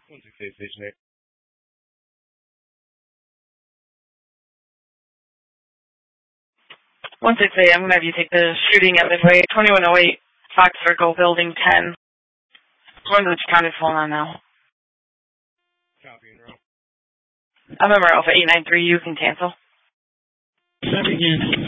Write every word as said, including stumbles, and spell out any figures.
one six eight, station eight. one six eight, I'm going to have you take the shooting at Midway, twenty-one oh eight, Fox Circle, Building ten. One that's counted full on now. Copy and roll. I'm number Alpha eight nine three, you can cancel. Copy, cancel.